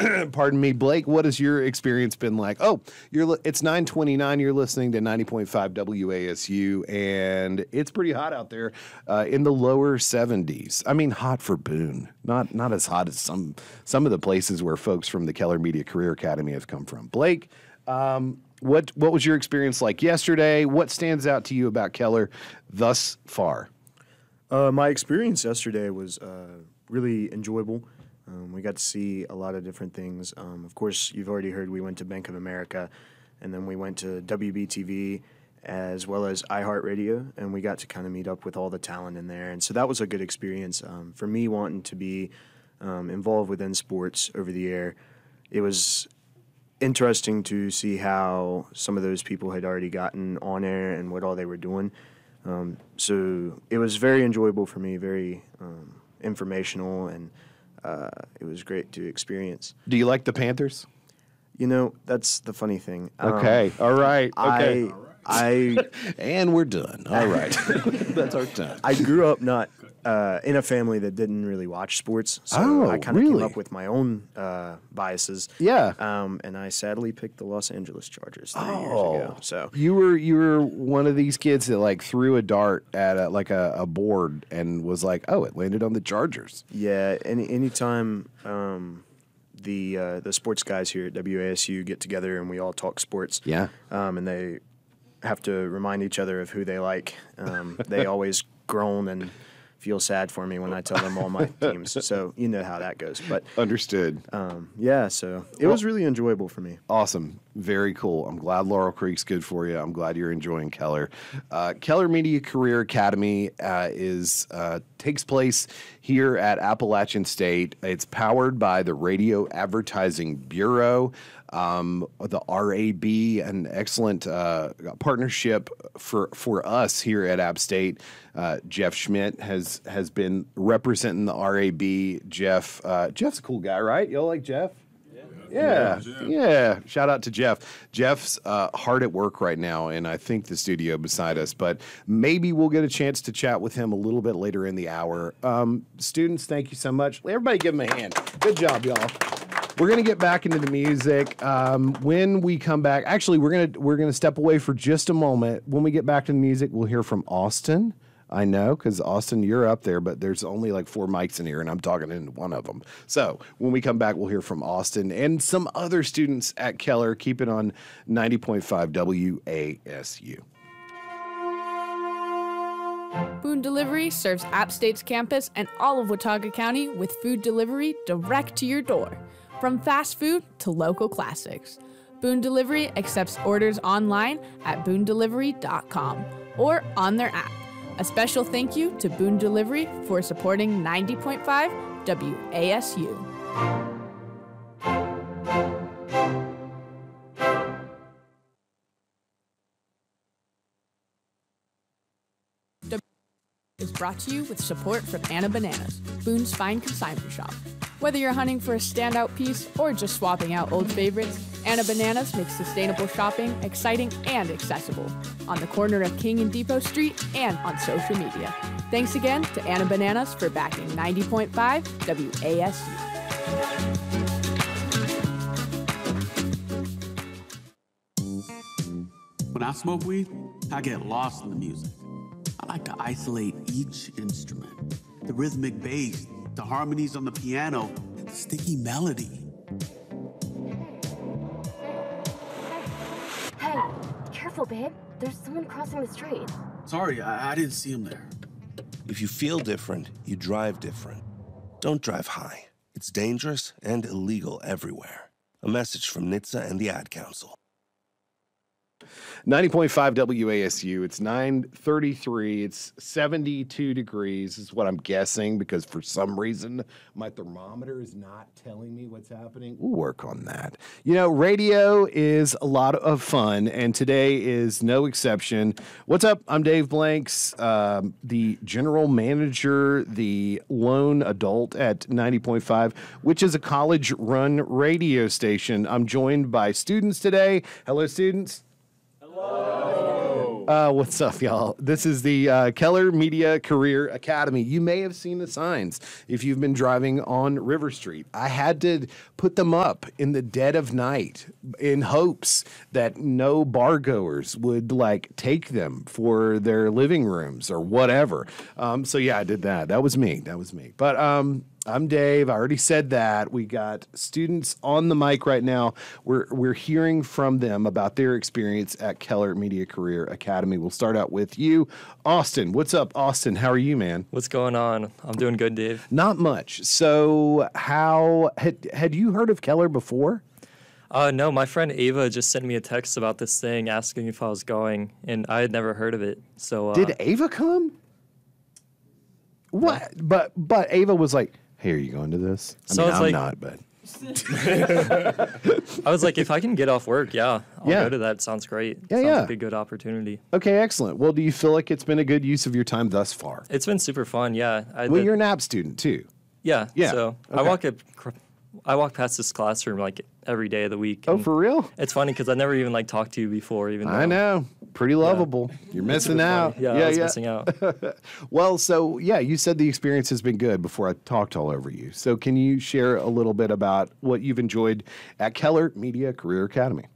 Pardon me, Blake. What has your experience been like? Oh, it's 9:29. You're listening to 90.5 WASU, and it's pretty hot out there, in the lower 70s. I mean, hot for Boone. Not as hot as some of the places where folks from the Keller Media Career Academy have come from. Blake, what was your experience like yesterday? What stands out to you about Keller thus far? My experience yesterday was really enjoyable. We got to see a lot of different things. Of course, you've already heard we went to Bank of America, and then we went to WBTV as well as iHeartRadio, and we got to kind of meet up with all the talent in there. And so that was a good experience. For me, wanting to be involved within sports over the air, it was interesting to see how some of those people had already gotten on air and what all they were doing. So it was very enjoyable for me, very informational, and it was great to experience. Do you like the Panthers? You know, that's the funny thing. Okay. All right. Okay. And we're done. All right. That's our time. I grew up not in a family that didn't really watch sports, so I kind of came up with my own biases. Yeah. And I sadly picked the Los Angeles Chargers 3 years ago. So you were one of these kids that like threw a dart at a board and was like, oh, it landed on the Chargers. Yeah. Anytime the sports guys here at WASU get together and we all talk sports. Yeah. And they have to remind each other of who they like. They always groan and feel sad for me when I tell them all my teams. So you know how that goes. But understood. Yeah, so it was really enjoyable for me. Awesome. Very cool. I'm glad Laurel Creek's good for you. I'm glad you're enjoying Keller. Keller Media Career Academy takes place here at Appalachian State. It's powered by the Radio Advertising Bureau. The RAB, an excellent partnership for us here at App State. Jeff Schmidt has been representing the RAB. Jeff's a cool guy, right? Y'all like Jeff? Yeah. Shout out to Jeff. Jeff's hard at work right now, and I think the studio beside us, but maybe we'll get a chance to chat with him a little bit later in the hour. Students, thank you so much. Everybody give him a hand. Good job, y'all. We're going to get back into the music. When we come back, actually, we're going to step away for just a moment. When we get back to the music, we'll hear from Austin. I know, because Austin, you're up there, but there's only like 4 mics in here, and I'm talking into one of them. So when we come back, we'll hear from Austin and some other students at Keller. Keep it on 90.5 WASU. Boone Delivery serves App State's campus and all of Watauga County with food delivery direct to your door. From fast food to local classics, Boone Delivery accepts orders online at boondelivery.com or on their app. A special thank you to Boone Delivery for supporting 90.5 WASU. Is brought to you with support from Anna Bananas, Boone's fine consignment shop. Whether you're hunting for a standout piece or just swapping out old favorites, Anna Bananas makes sustainable shopping exciting and accessible on the corner of King and Depot Street and on social media. Thanks again to Anna Bananas for backing 90.5 WASU. When I smoke weed, I get lost in the music. I like to isolate each instrument, the rhythmic bass, the harmonies on the piano, the sticky melody. Hey, careful, babe. There's someone crossing the street. Sorry, I didn't see him there. If you feel different, you drive different. Don't drive high. It's dangerous and illegal everywhere. A message from NHTSA and the Ad Council. 90.5 WASU. It's 9:33. It's 72 degrees is what I'm guessing, because for some reason my thermometer is not telling me what's happening. We'll work on that. You know, radio is a lot of fun, and today is no exception. What's up? I'm Dave Blanks, the general manager, the lone adult at 90.5, which is a college-run radio station. I'm joined by students today. Hello, students. Hello. What's up, y'all? This is the Keller Media Career Academy. You may have seen the signs if you've been driving on River Street. I had to put them up in the dead of night in hopes that no bar goers would take them for their living rooms or whatever. So yeah, I did that. That was me. But I'm Dave. I already said that. We got students on the mic right now. We're hearing from them about their experience at Keller Media Career Academy. We'll start out with you, Austin. What's up, Austin? How are you, man? What's going on? I'm doing good, Dave. Not much. So how had you heard of Keller before? No, my friend Ava just sent me a text about this thing asking if I was going, and I had never heard of it. So Did Ava come? What? But Ava was like, "Hey, are you going to this?" I'm not, but I was like, if I can get off work, I'll go to that. Sounds great. Sounds like a good opportunity. Okay, excellent. Well, do you feel like it's been a good use of your time thus far? It's been super fun. Yeah. You're an app student too. Yeah. Yeah. So Okay. I walk past this classroom every day of the week. Oh, for real? It's funny because I never even talked to you before. Even though, I know. Pretty lovable. You're missing out. Yeah, I was missing out. Well, so you said the experience has been good before I talked all over you. So can you share a little bit about what you've enjoyed at Keller Media Career Academy?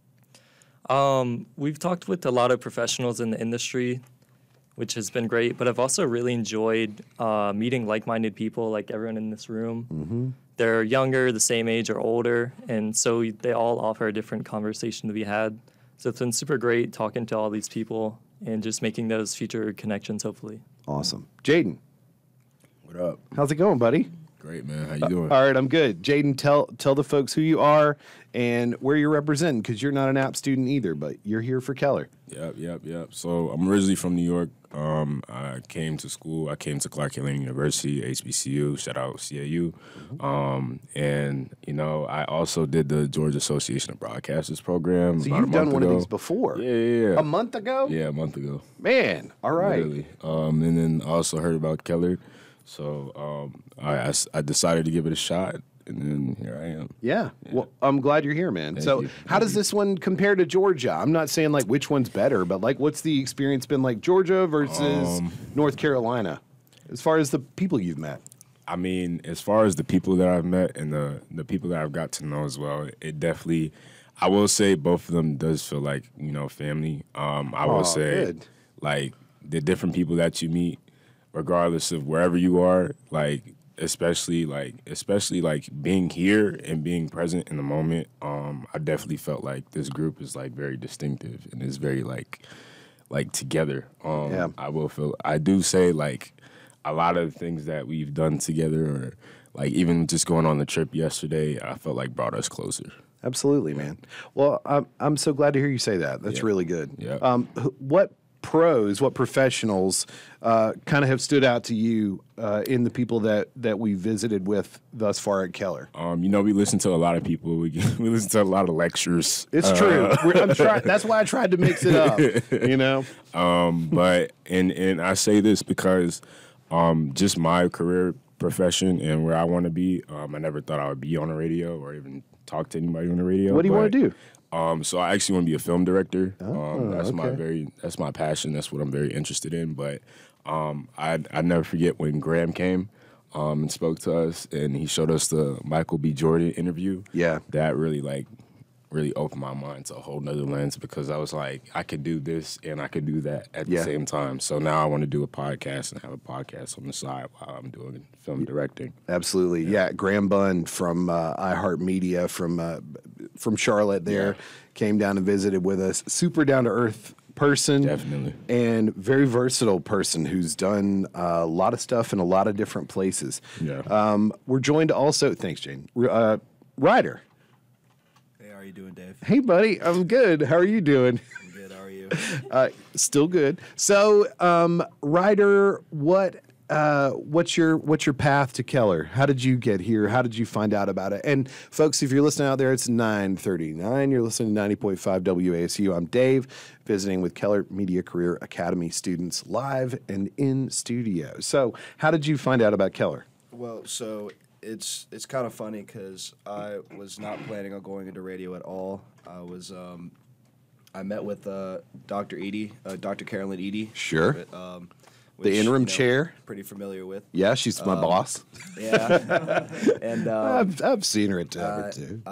We've talked with a lot of professionals in the industry, which has been great. But I've also really enjoyed meeting like-minded people, like everyone in this room. Mm-hmm. They're younger, the same age, or older, and so they all offer a different conversation to be had. So it's been super great talking to all these people and just making those future connections, hopefully. Awesome. Jaden. What up? How's it going, buddy? Great, man. How you doing? All right, I'm good. Jaden, tell the folks who you are and where you're representing, because you're not an app student either, but you're here for Keller. Yep. So I'm originally from New York. I came to school. I came to Clark Atlanta University, HBCU. Shout out CAU. And I also did the Georgia Association of Broadcasters program. So you've done one of these before? Yeah. A month ago? Yeah, a month ago. Man, all right. Literally. And then I also heard about Keller. So I decided to give it a shot, and then here I am. Yeah. Well, I'm glad you're here, man. Thank So you. how does this one compare to Georgia? I'm not saying which one's better, but what's the experience been like Georgia versus North Carolina as far as the people you've met? I mean, as far as the people that I've met and the people that I've got to know as well, it definitely, I will say both of them does feel like, family. I will say, good. The different people that you meet, regardless of wherever you are, especially being here and being present in the moment, I definitely felt like this group is very distinctive and is very together. I do say a lot of the things that we've done together, or even just going on the trip yesterday, I felt brought us closer. Absolutely, man. Well, I'm so glad to hear you say that. That's really good. Yeah. What professionals kind of have stood out to you in the people that we visited with thus far at Keller? We listen to a lot of people. We listen to a lot of lectures. It's true. That's why I tried to mix it up. But and I say this because just my career profession and where I want to be. I never thought I would be on the radio or even talk to anybody on the radio. What do you want to do? So I actually want to be a film director. That's okay. that's my passion. That's what I'm very interested in. But I never forget when Graham came and spoke to us, and he showed us the Michael B. Jordan interview. Yeah, that really opened my mind to a whole nother lens, because I was like, I could do this and I could do that at the same time. So now I want to do a podcast and have a podcast on the side while I'm doing film directing. Absolutely. Yeah. Graham Bunn from iHeartMedia from Charlotte there came down and visited with us. Super down to earth person. Definitely. And very versatile person who's done a lot of stuff in a lot of different places. Yeah. We're joined also, thanks, Jane, Ryder. How are you doing, Dave? Hey, buddy. I'm good. How are you doing? I'm good. How are you? Still good. So, Ryder, what's your path to Keller? How did you get here? How did you find out about it? And folks, if you're listening out there, it's 9:39. You're listening to 90.5 WASU. I'm Dave, visiting with Keller Media Career Academy students live and in studio. So, how did you find out about Keller? Well, so it's kind of funny because I was not planning on going into radio at all. I was I met with Dr. Edie, Dr. Carolyn Edie. Sure. Which, the interim chair. Pretty familiar with. Yeah, she's my boss. Yeah. And I've seen her at too.